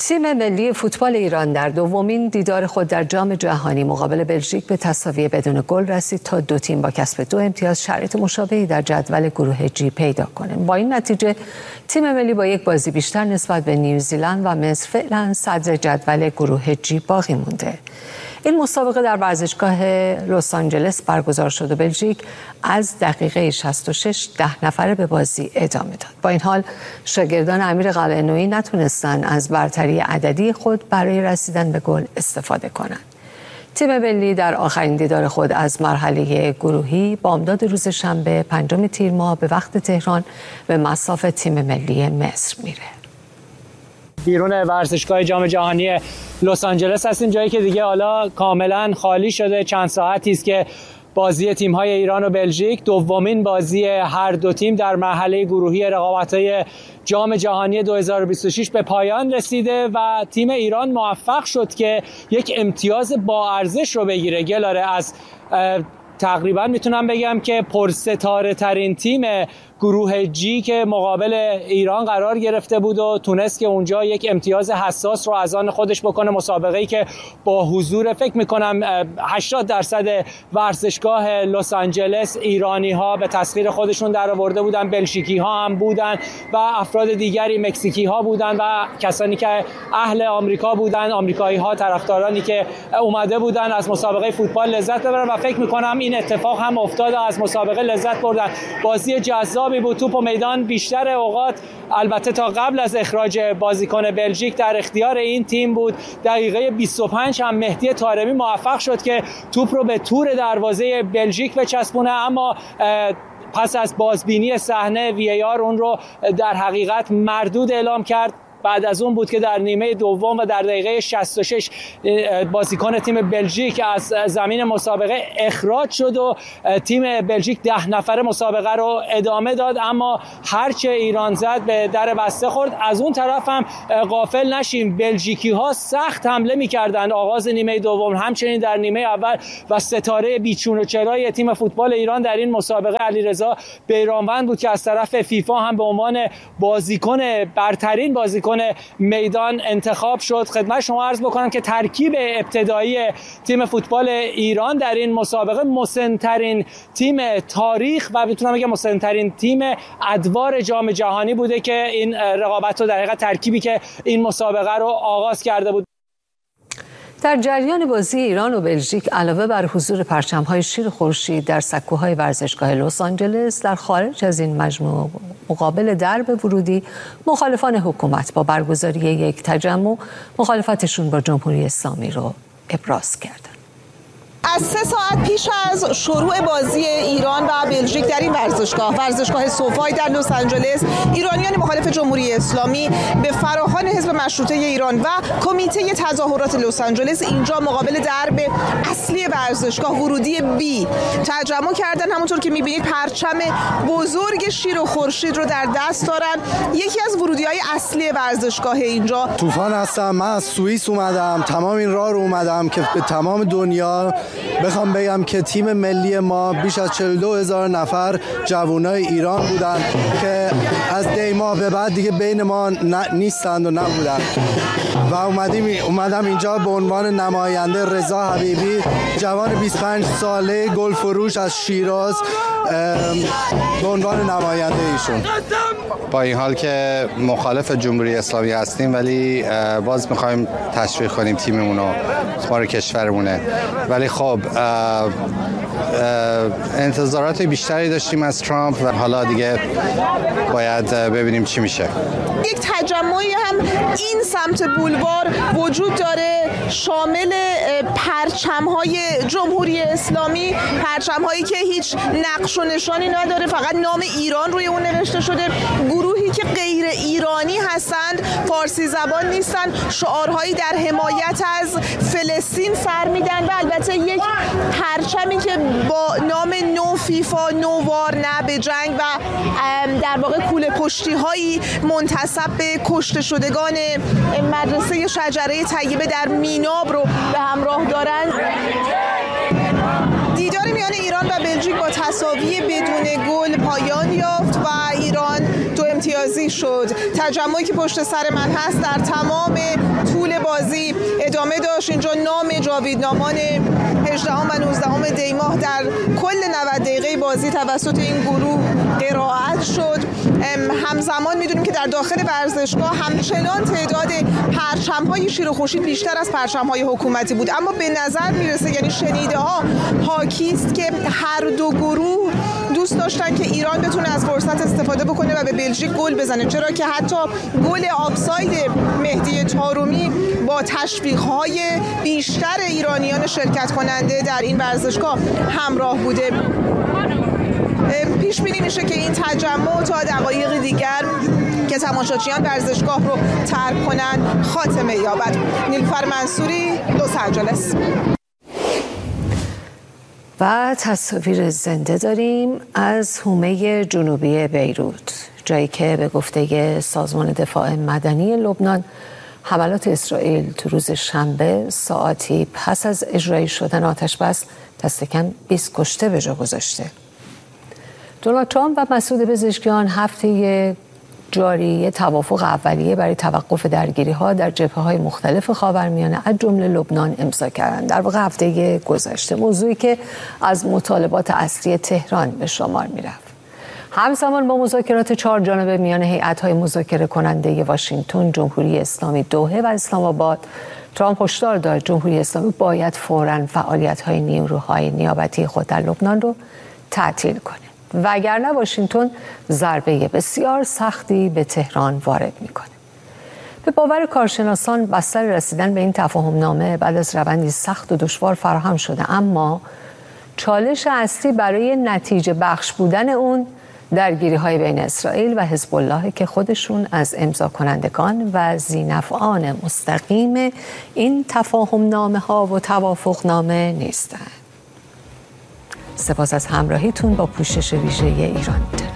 تیم ملی فوتبال ایران در دومین دیدار خود در جام جهانی مقابل بلژیک به تساوی بدون گل رسید تا دو تیم با کسب 2 امتیاز شرایط مشابهی در جدول گروه جی پیدا کنند. با این نتیجه تیم ملی با 1 بازی بیشتر نسبت به نیوزیلند و مصر فعلا صدر جدول گروه جی باقی مونده. این مسابقه در ورزشگاه لس آنجلس برگزار شد و بلژیک از دقیقه 66 10 نفره به بازی ادامه داد. با این حال شاگردان امیر قلعه‌نویی نتونستند از برتری عددی خود برای رسیدن به گل استفاده کنند. تیم ملی در آخرین دیدار خود از مرحله گروهی بامداد روز شنبه 5 تیر ماه به وقت تهران به مصاف تیم ملی مصر میره. بیرون ورزشگاه جام جهانی لس آنجلس هستیم، جایی که دیگه حالا کاملا خالی شده. چند ساعتی است که بازی تیم‌های ایران و بلژیک، دومین بازی هر دو تیم در مرحله گروهی رقابت‌های جام جهانی 2026 به پایان رسیده و تیم ایران موفق شد که یک امتیاز با ارزش رو بگیره. گلاره از تقریبا میتونم بگم که پرستاره ترین تیم گروه جی که مقابل ایران قرار گرفته بود و تونست که اونجا یک امتیاز حساس رو از آن خودش بکنه. مسابقه‌ای که با حضور فکر میکنم 80% ورزشگاه لس آنجلس ایرانی ها به تسخیر خودشون در آورده بودن، بلژیکی ها هم بودن و افراد دیگری، مکزیکی ها بودن و کسانی که اهل آمریکا بودن، آمریکایی ها، طرفدارانی که اومده بودن از مسابقه فوتبال لذت ببرن و فکر میکنم این اتفاق هم افتاد، از مسابقه لذت بردن. بازی جذاب بود. توپ و میدان بیشتر اوقات البته تا قبل از اخراج بازیکن بلژیک در اختیار این تیم بود. دقیقه 25 هم مهدی طارمی موفق شد که توپ رو به تور دروازه بلژیک بچسبونه، اما پس از بازبینی صحنه VAR اون رو در حقیقت مردود اعلام کرد. بعد از اون بود که در نیمه دوم و در دقیقه 66 بازیکن تیم بلژیک از زمین مسابقه اخراج شد و تیم بلژیک 10 نفره مسابقه رو ادامه داد، اما هرچه ایران زد به در بسته خورد. از اون طرف هم غافل نشیم، بلژیکی ها سخت حمله می‌کردند آغاز نیمه دوم، همچنین در نیمه اول و ستاره بیچون و چرای تیم فوتبال ایران در این مسابقه علیرضا بیرانوند بود که از طرف فیفا هم به عنوان بازیکن برترین بازیکن میدان انتخاب شد. خدمت شما عرض بکنم که ترکیب ابتدایی تیم فوتبال ایران در این مسابقه مسن‌ترین تیم تاریخ و میتونم بگم مسن‌ترین تیم ادوار جام جهانی بوده که این رقابت رو در حقیقت ترکیبی که این مسابقه رو آغاز کرده بود. در جریان بازی ایران و بلژیک علاوه بر حضور پرچم‌های شیر خورشید در سکوهای ورزشگاه لس آنجلس، در خارج از این مجموعه مقابل درب ورودی مخالفان حکومت با برگزاری یک تجمع مخالفتشون با جمهوری اسلامی رو ابراز کردند. از 3 ساعت پیش از شروع بازی ایران و بلژیک در این ورزشگاه سوفای در لس آنجلس، ایرانیان مخالف جمهوری اسلامی به فراخوان حزب مشروطه ایران و کمیته تظاهرات لس آنجلس اینجا مقابل درب اصلی ورزشگاه ورودی بی تجمع کردن. همونطور که می‌بینید پرچم بزرگ شیر و خورشید رو در دست دارن. یکی از ورودی‌های اصلی ورزشگاه اینجا. طوفان هستم، من از سوئیس اومدم، تمام این راه رو اومدم که به تمام دنیا بخوام بگم که تیم ملی ما بیش از 42,000 نفر جوانای ایران بودن که از دیما به بعد دیگه بین ما نیستند و نبودن و اومدم اینجا به عنوان نماینده رضا حبیبی، جوان 25 ساله گل فروش از شیراز، به عنوان نماینده ایشون. با این حال که مخالف جمهوری اسلامی هستیم ولی باز میخوایم تشویق کنیم تیممون رو، ما رو کشورمونه، ولی خب انتظارات بیشتری داشتیم از ترامپ و حالا دیگه باید ببینیم چی میشه. یک تجمعی هم این سمت بولوار وجود داره، شامل پرچم‌های جمهوری اسلامی، پرچم‌هایی که هیچ نقش و نشانی نداره، فقط نام ایران روی اون نوشته شده. گروهی که غیر ایرانی هستند، فارسی زبان نیستن، شعارهایی در حمایت از فلسطین سر میدن و البته یک پرچمی که با نام نو فیفا، نو وار، نه به جنگ و در واقع کوله پشتی هایی منتسب به کشته شدگان مدرسه شجره طیبه در میناب رو به همراه دارند. دیدار میان ایران و بلژیک با تساوی بدون گل پایان یافت و ایران 2 امتیازی شد. تجمعی که پشت سر من هست در تمام طول بازی ادامه داشت. اینجا نام جاویدنامان 18 و 19 دی ماه در کل 90 دقیقه بازی توسط این گروه قرائت شد. همزمان میدونیم که در داخل ورزشگاه همچنان تعداد پرچم‌های شیر و خورشید بیشتر از پرچم‌های حکومتی بود، اما به نظر میرسه، یعنی شنیده ها حاکی است که هر دو گروه دوست داشتن که ایران بتونه از فرصت استفاده بکنه و به بلژیک گل بزنه، چرا که حتی گل آفساید مهدی طارمی با تشویق‌های بیشتر ایرانیان شرکت کننده در این ورزشگاه همراه بوده. پیش بینی میشه که این تجمع تا دقایق دیگر که تماشاچیان ورزشگاه رو ترک کنند خاتمه یابد. نیلوفر منصوری، لس آنجلس. و تصاویر زنده داریم از حومه جنوبی بیروت، جایی که به گفته سازمان دفاع مدنی لبنان حملات اسرائیل تو روز شنبه ساعتی پس از اجرایی شدن آتش بس دست کم 20 کشته به جا گذاشته. دونالد ترامپ و مسعود پزشکیان هفته جاری توافق اولیه برای توقف درگیری‌ها در جبهه‌های مختلف خاورمیانه از جمله لبنان امضا کردند. در واقع هفته گذشته، موضوعی که از مطالبات اصلی تهران به شمار می‌رفت. همزمان با مذاکرات 4 جانبه میان هیئت‌های مذاکره کننده واشنگتن، جمهوری اسلامی دوحه و اسلام آباد، ترامپ هشدار داد جمهوری اسلامی باید فوراً فعالیت‌های نیروهای نیابتی خود در لبنان رو تعطیل کنه، وگرنه واشنگتن ضربه بسیار سختی به تهران وارد میکنه. به باور کارشناسان بستر رسیدن به این تفاهم نامه بعد از روندی سخت و دشوار فراهم شده، اما چالش اصلی برای نتیجه بخش بودن اون درگیری‌های بین اسرائیل و حزب الله که خودشون از امضا کنندگان و ذی‌نفعان مستقیم این تفاهم نامه ها و توافق نامه نیستند. سپاس از همراهیتون با پوشش ویژه ایران.